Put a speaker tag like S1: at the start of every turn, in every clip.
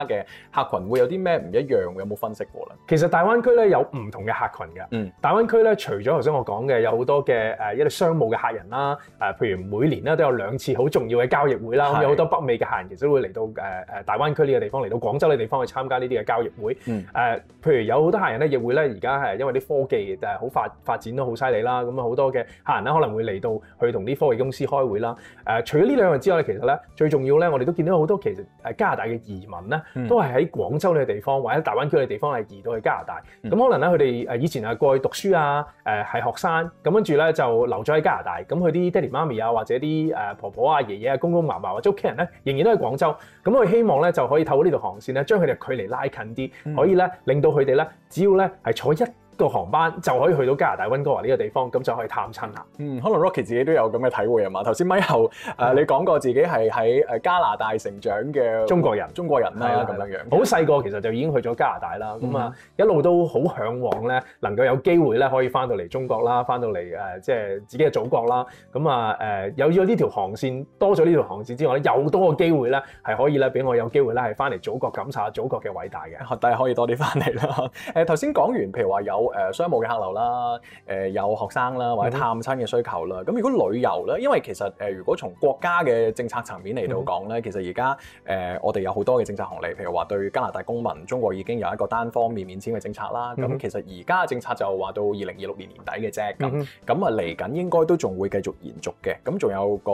S1: 嘅客群會有啲咩唔一樣？有冇分析過咧？
S2: 其實大灣區咧有唔同嘅客群嘅。大灣區咧除咗頭先我講嘅有好多嘅一啲商務嘅客人啦，譬如每年咧都有2次好重要嘅交易會啦，咁有好多北美嘅客人其實都會嚟到大灣區呢個地方，嚟到廣州呢個地方去參加呢啲嘅交易會。譬如有好多客人咧亦會咧而家係因為啲科技好發展都好犀利啦，咁好多嘅客人咧可能會嚟到去同啲科技公司開會啦。除咗呢2樣之外，其實咧最重要咧，我哋都見到好多其實加拿大嘅移民咧，都係喺廣州呢個地方或者大灣區嘅地方係移到去加拿大。咁可能咧佢哋以前係過去讀書啊，係學生，咁跟住咧就留咗喺加拿大。咁佢啲爹哋媽咪啊，或者啲婆婆啊、爺爺啊、公公嫲嫲或者屋企人咧，仍然都喺廣州。咁我哋希望咧就可以透過呢條航線咧，將佢哋距離拉近啲，可以咧令到佢哋咧只要咧係坐個航班就可以去到加拿大溫哥華呢個地方，咁就可以探親啦。
S1: 可能 Rocky 自己都有咁嘅體會啊嘛。頭先咪後你講過自己係喺加拿大成長嘅
S2: 中國人
S1: 啦，咁樣
S2: 好細個其實就已經去咗加拿大啦。咁一路都好嚮往咧，能夠有機會咧可以翻到嚟中國啦，翻到嚟即係自己嘅祖國啦。咁有咗呢條航線，多咗呢條航線之外咧，又多個機會咧係可以咧俾我有機會咧係翻嚟祖國感受下祖國嘅偉大嘅。
S1: 但係可以多啲翻嚟啦。頭先講完，譬如話有商務嘅客流啦，有學生啦，或者探親嘅需求啦。咁如果旅遊咧，因為其實如果從國家嘅政策層面嚟到講咧，其實而家我哋有好多嘅政策紅利，譬如話對加拿大公民，中國已經有一個單方面免簽嘅政策啦。咁其實而家嘅政策就話到2026年年底嘅啫。咁嚟緊應該都仲會繼續延續嘅。咁仲有個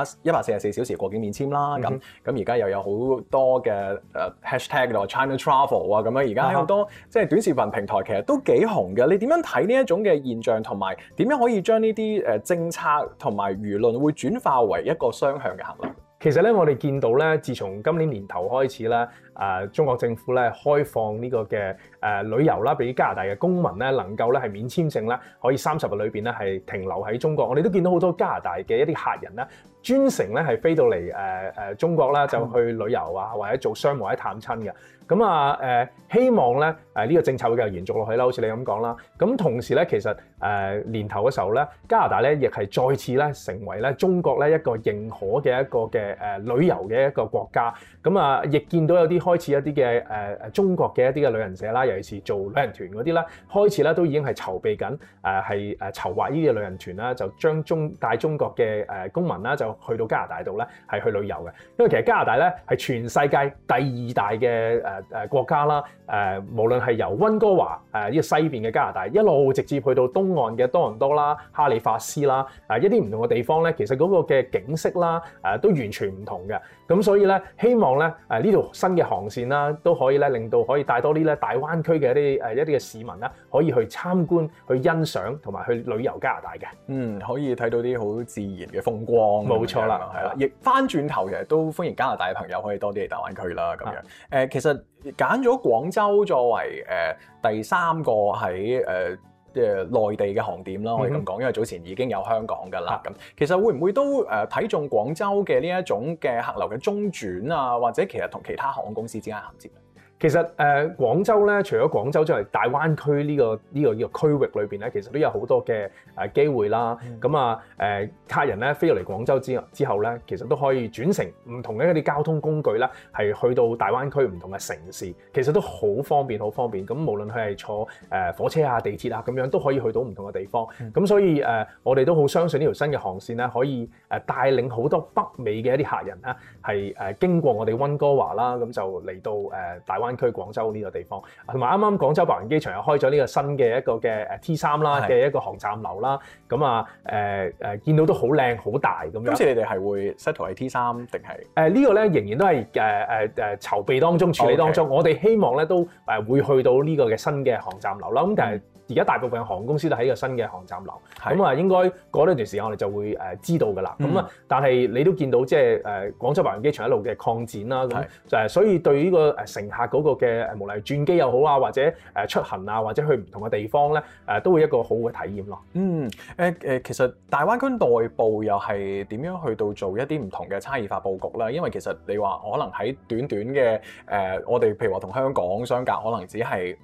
S1: 144小時過境免簽啦。咁而家又有好多嘅hashtag 就話 China Travel 啊咁樣。而家喺好多即係短視頻平台其實都幾紅嘅。你點樣睇呢一種嘅現象，同埋點樣可以將呢啲政策同埋輿論會轉化為一個雙向嘅行動？
S2: 其實咧，我哋見到咧，自從今年年頭開始咧，中國政府咧開放呢個嘅旅遊啦，俾加拿大嘅公民咧，能夠咧係免簽證咧，可以30日裏邊咧係停留喺中國。我哋都見到好多加拿大嘅一啲客人咧，專程咧係飛到嚟中國啦，就去旅遊啊，或者做商務或者探親嘅。咁希望咧呢個政策會繼續延續落去啦，好似你咁講啦。咁同時咧，其實年頭嘅時候咧，加拿大咧亦係再次咧成為咧中國咧一個認可嘅一個嘅旅遊嘅一個國家。咁亦見到有啲開始一啲嘅中國嘅一啲嘅旅行社啦，尤其是做旅行團嗰啲啦，開始咧都已經係籌備緊係籌劃呢啲嘅旅行團啦，就將帶中國嘅公民啦，就去到加拿大度咧係去旅遊嘅。因為其實加拿大咧係全世界第2大嘅國家啦。無論係由溫哥華呢個西邊嘅加拿大一路直接去到東岸嘅多倫多啦、哈利法斯啦，一啲唔同嘅地方咧，其實嗰個嘅景色啦都完全唔同嘅。咁所以咧，希望咧呢條新嘅航線啦，都可以咧令到可以帶多啲咧大灣區嘅一啲嘅市民啦，可以去參觀、去欣賞同埋去旅遊加拿大嘅。
S1: 可以睇到啲好自然嘅風光。冇
S2: 錯啦，
S1: 係啦。亦翻轉頭其實都歡迎加拿大嘅朋友可以多啲嚟大灣區啦。咁樣其實揀咗廣州作為第3個喺內地嘅航點啦，可以咁講，因為早前已經有香港㗎啦。咁其實會唔會都睇中廣州嘅呢一種嘅客流嘅中轉啊，或者其實同其他航空公司之間銜接？
S2: 其實廣州咧，除咗廣州之外，大灣區呢個區域裏邊咧，其實都有好多嘅機會啦。咁客人咧飛到嚟廣州之後咧，其實都可以轉乘唔同嘅一啲交通工具啦，係去到大灣區唔同嘅城市，其實都好方便，好方便。咁無論佢係坐火車啊、地鐵啊咁樣，都可以去到唔同嘅地方。咁所以我哋都好相信呢條新嘅航線咧，可以帶領好多北美嘅一啲客人啦，係經過我哋溫哥華啦，咁就嚟到大灣區廣州呢個地方，同埋啱啱廣州白雲機場又開咗呢個新嘅一個嘅T3啦嘅一個航站樓啦，咁見到都好靚好大咁樣。
S1: 今次你哋係會 settle 喺 T3定係？
S2: 呢個咧仍然都係籌備當中、處理當中。我哋希望咧都會去到呢個嘅新嘅航站樓啦。咁但係而家大部分航空公司都喺個新嘅航站樓，咁應該過一段時間我哋就會知道㗎啦。咁但係你都見到即係廣州白雲機場一路嘅擴展啦，咁就所以對呢個乘客嗰個嘅無論係轉機又好啊，或者出行啊，或者去唔同嘅地方咧，都會一個好嘅體驗咯。
S1: 其實大灣區內部又係點樣去到做一啲唔同嘅差異化佈局咧？因為其實你話可能喺短嘅我哋譬如話同香港相隔可能只係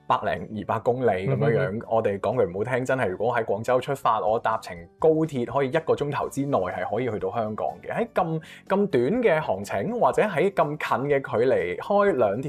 S1: 100-200公里咁樣。我哋講句唔好聽，真係如果喺廣州出發，我搭乘高鐵可以1個鐘頭之內係可以去到香港嘅。喺咁短嘅行程，或者喺咁近嘅距離開2條